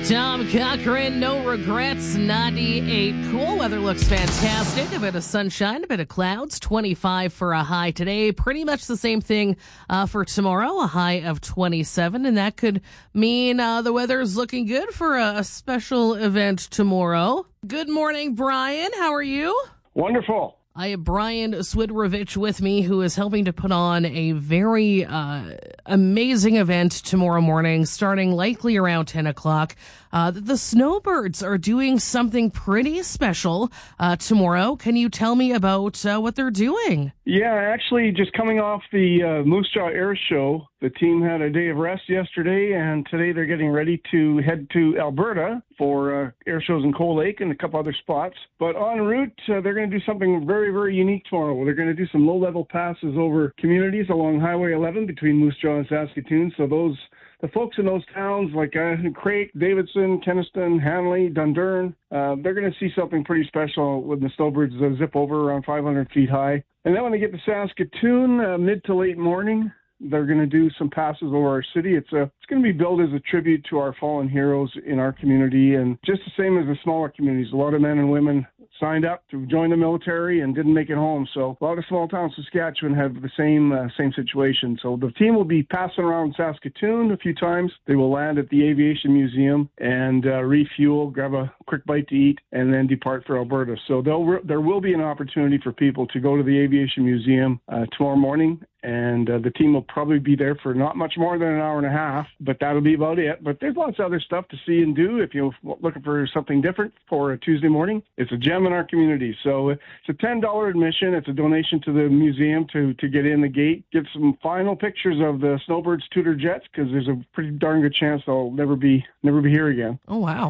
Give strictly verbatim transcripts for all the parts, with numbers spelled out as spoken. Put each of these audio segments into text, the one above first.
Tom Cochran, no regrets, ninety-eight. Cool weather looks fantastic. A bit of sunshine, a bit of clouds, twenty-five for a high today. Pretty much the same thing uh, for tomorrow, a high of twenty-seven. And that could mean uh, the weather's looking good for a, a special event tomorrow. Good morning, Brian. How are you? Wonderful. I have Brian Swidrovich with me, who is helping to put on a very uh, amazing event tomorrow morning, starting likely around ten o'clock. Uh, the Snowbirds are doing something pretty special uh, tomorrow. Can you tell me about uh, what they're doing? Yeah, actually, just coming off the uh, Moose Jaw Air Show, the team had a day of rest yesterday, and today they're getting ready to head to Alberta for uh, air shows in Cold Lake and a couple other spots. But en route, uh, they're going to do something very, very unique tomorrow. They're going to do some low-level passes over communities along Highway eleven between Moose Jaw and Saskatoon. So those the folks in those towns like uh, Craik, Davidson, Kenaston, Hanley, Dundurn, uh, they're going to see something pretty special when the Snowbirds uh, zip over around five hundred feet high. And then when they get to Saskatoon, uh, mid to late morning, they're going to do some passes over our city. It's a, it's going to be billed as a tribute to our fallen heroes in our community, and just the same as the smaller communities. A lot of men and women signed up to join the military and didn't make it home. So a lot of small towns in Saskatchewan have the same uh, same situation. So the team will be passing around Saskatoon a few times. They will land at the Aviation Museum and uh, refuel, grab a quick bite to eat, and then depart for Alberta. So re- there will be an opportunity for people to go to the Aviation Museum uh, tomorrow morning. And uh, the team will probably be there for not much more than an hour and a half, but that'll be about it. But there's lots of other stuff to see and do if you're looking for something different for a Tuesday morning. It's a gem in our community. So it's a ten dollars admission. It's a donation to the museum to, to get in the gate, get some final pictures of the Snowbirds Tudor jets, because there's a pretty darn good chance they'll never be never be here again. Oh, wow.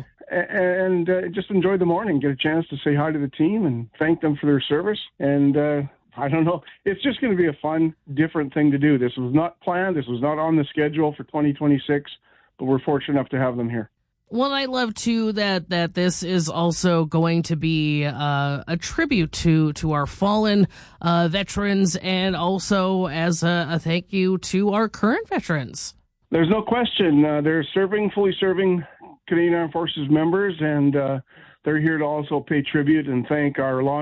And uh, just enjoy the morning, get a chance to say hi to the team and thank them for their service. And uh, I don't know. It's just going to be a fun, different thing to do. This was not planned. This was not on the schedule for twenty twenty-six, but we're fortunate enough to have them here. Well, I love, too, that, that this is also going to be uh, a tribute to, to our fallen uh, veterans, and also as a, a thank you to our current veterans. There's no question. Uh, they're serving, fully serving Canadian Armed Forces members, and uh, they're here to also pay tribute and thank our law